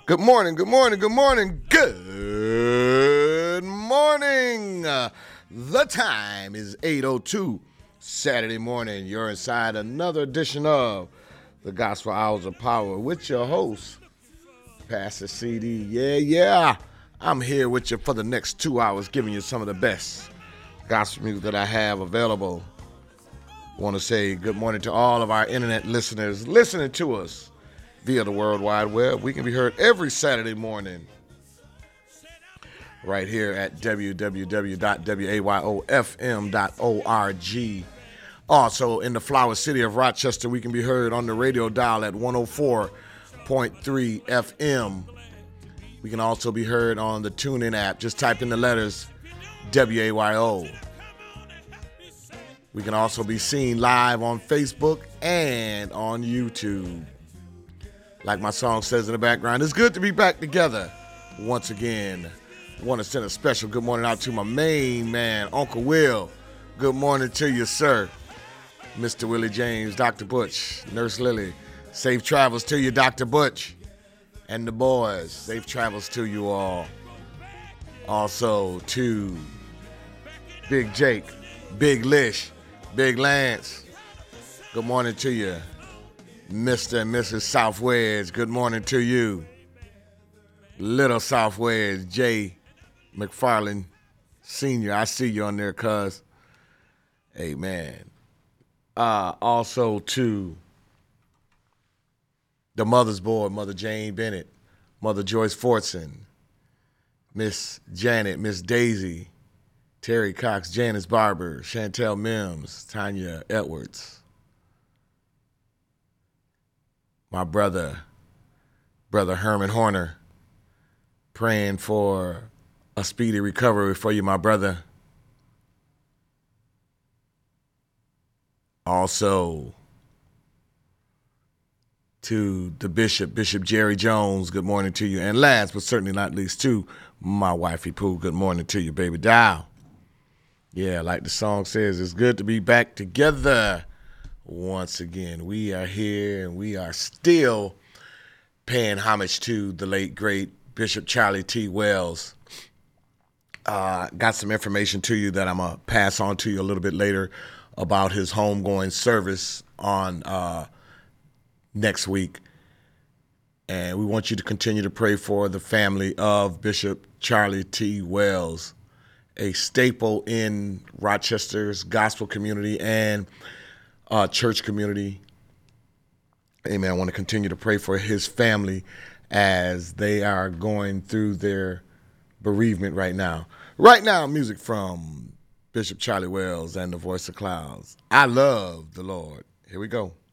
Good morning, good morning, good morning, good morning. The time is 8:02 Saturday morning. You're inside another edition of the Gospel Hours of Power with your host, Pastor CD. Yeah. I'm here with you for the next 2 hours giving you some of the best gospel music that I have available. Want to say good morning to all of our internet listeners listening to us via the World Wide Web. We can be heard every Saturday morning right here at www.wayofm.org. Also, in the Flower City of Rochester, we can be heard on the radio dial at 104.3 FM. We can also be heard on the TuneIn app. Just type in the letters WAYO. We can also be seen live on Facebook and on YouTube. Like my song says in the background, it's good to be back together once again. I want to send a special good morning out to my main man, Uncle Will. Good morning to you, sir. Mr. Willie James, Dr. Butch, Nurse Lily. Safe travels to you, Dr. Butch. And the boys, safe travels to you all. Also to Big Jake, Big Lish, Big Lance. Good morning to you. Mr. and Mrs. Southwest, good morning to you. Little Southwest, Jay McFarland Sr., I see you on there, cuz. Amen. Also to the mother's board, Mother Jane Bennett, Mother Joyce Fortson, Miss Janet, Miss Daisy, Terry Cox, Janice Barber, Chantel Mims, Tanya Edwards. My brother Herman Horner, praying for a speedy recovery for you, my brother. Also, to the Bishop Jerry Jones, good morning to you. And last but certainly not least, to my wifey Pooh, good morning to you, baby doll. Yeah, like the song says, it's good to be back together. Once again, we are here and we are still paying homage to the late, great Bishop Charlie T. Wells. Got some information to you that I'm going to pass on to you a little bit later about his homegoing service on next week. And we want you to continue to pray for the family of Bishop Charlie T. Wells, a staple in Rochester's gospel community and church community. Amen. I want to continue to pray for his family as they are going through their bereavement right now. Right now, music from Bishop Charlie Wells and the Voice of Clouds. I love the Lord. Here we go.